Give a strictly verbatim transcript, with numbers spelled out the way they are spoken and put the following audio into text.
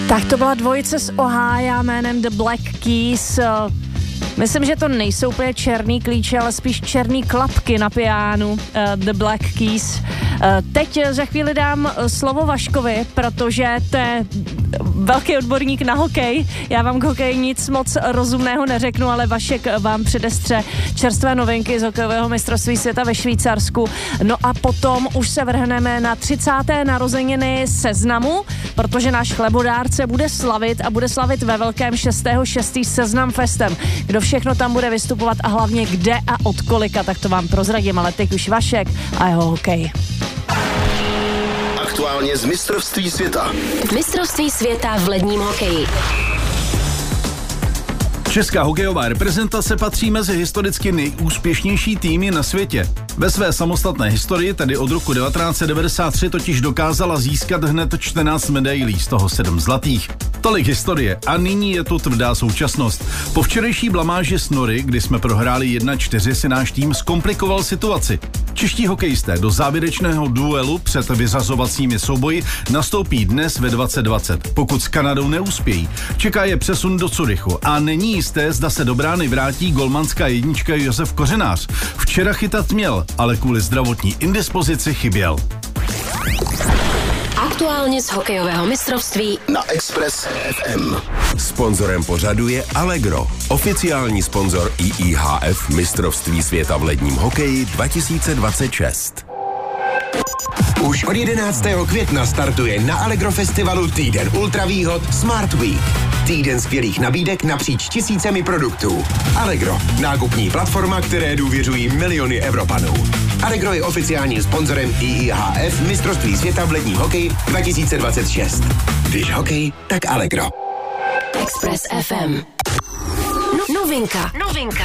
Tak to byla dvojice z Ohája jménem The Black Keys. Myslím, že to nejsou úplně černý klíče, ale spíš černý klapky na pianu, uh, The Black Keys. Uh, teď za chvíli dám slovo Vaškovi, protože to je velký odborník na hokej. Já vám k hokeji nic moc rozumného neřeknu, ale Vašek vám předestře čerstvé novinky z hokejového mistrovství světa ve Švýcarsku. No a potom už se vrhneme na třicáté narozeniny Seznamu, protože náš chlebodárce bude slavit a bude slavit ve velkém šestého šestého Seznam Festem. Kdo všechno tam bude vystupovat a hlavně kde a od kolika, tak to vám prozradím, ale teď už Vašek a jeho hokej. Aktuálně z mistrovství světa. Mistrovství světa v ledním hokeji. Česká hokejová reprezentace patří mezi historicky nejúspěšnější týmy na světě. Ve své samostatné historii, tedy od roku devatenáct set devadesát tři, totiž dokázala získat hned čtrnáct medailí, z toho sedm zlatých. Tolik historie a nyní je tu tvrdá současnost. Po včerejší blamáži s Nory, kdy jsme prohráli jedna čtyři, si náš tým zkomplikoval situaci. Čeští hokejisté do závěrečného duelu před vyřazovacími souboji nastoupí dnes ve dvacet dvacet. Pokud s Kanadou neuspějí, čeká je přesun do Curychu a není jisté, zda se do brány vrátí golmanská jednička Josef Kořenář. Včera chytat měl, ale kvůli zdravotní indispozici chyběl. Aktuálně z hokejového mistrovství na Express ef em. Sponzorem pořadu je Allegro, oficiální sponzor I I H F mistrovství světa v ledním hokeji dva tisíce dvacet šest. Už od jedenáctého května startuje na Allegro festivalu týden ultravýhod Smart Week. Týden skvělých nabídek napříč tisícemi produktů. Allegro, nákupní platforma, které důvěřují miliony Evropanů. Allegro je oficiálním sponzorem I I H F mistrovství světa v ledním hokeji dva tisíce dvacet šest. Když hokej, tak Allegro. Express ef em. No, novinka. Novinka.